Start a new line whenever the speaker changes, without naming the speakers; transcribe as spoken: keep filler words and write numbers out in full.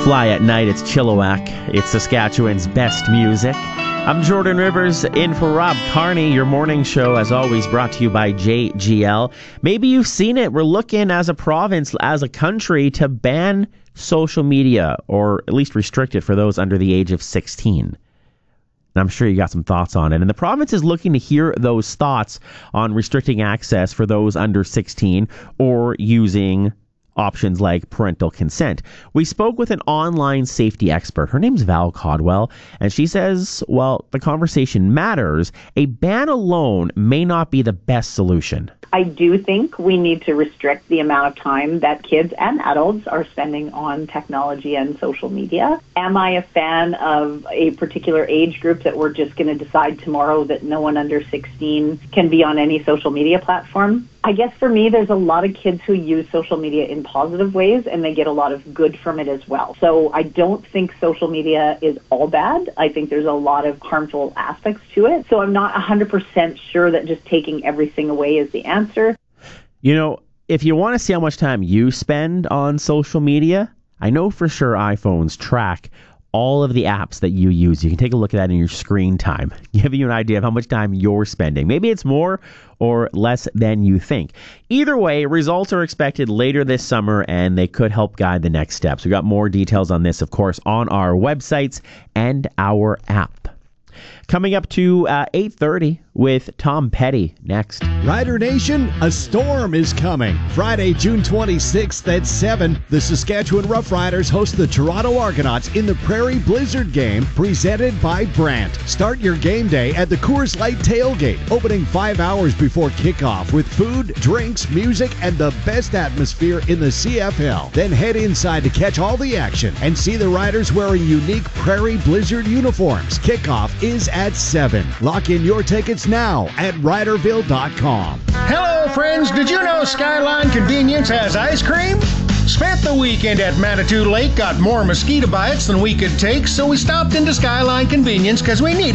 Fly at Night, it's Chilliwack. It's Saskatchewan's best music. I'm Jordan Rivers, in for Rob Carney. Your morning show, as always, brought to you by J G L. Maybe you've seen it. We're looking as a province, as a country, to ban social media, or at least restrict it for those under the age of sixteen. And I'm sure you got some thoughts on it. And the province is looking to hear those thoughts on restricting access for those under sixteen or using options like parental consent. We spoke with an online safety expert. Her name's Val Codwell, and she says, well, the conversation matters. A ban alone may not be the best solution.
I do think we need to restrict the amount of time that kids and adults are spending on technology and social media. Am I a fan of a particular age group that we're just going to decide tomorrow that no one under sixteen can be on any social media platform? I guess for me, there's a lot of kids who use social media in positive ways, and they get a lot of good from it as well. So I don't think social media is all bad. I think there's a lot of harmful aspects to it. So I'm not one hundred percent sure that just taking everything away is the answer.
You know, if you want to see how much time you spend on social media, I know for sure iPhones track all of the apps that you use. You can take a look at that in your screen time, give you an idea of how much time you're spending. Maybe it's more or less than you think. Either way, results are expected later this summer, and they could help guide the next steps. We've got more details on this, of course, on our websites and our app. Coming up to uh, eight thirty with Tom Petty next.
Rider Nation, a storm is coming. Friday, June twenty-sixth at seven, the Saskatchewan Roughriders host the Toronto Argonauts in the Prairie Blizzard game, presented by Brandt. Start your game day at the Coors Light Tailgate, opening five hours before kickoff with food, drinks, music, and the best atmosphere in the C F L. Then head inside to catch all the action and see the Riders wearing unique Prairie Blizzard uniforms. Kickoff is at seven. Lock in your tickets now at riderville dot com.
Hello, friends. Did you know Skyline Convenience has ice cream? Spent the weekend at Manitou Lake, got more mosquito bites than we could take, so we stopped into Skyline Convenience because we needed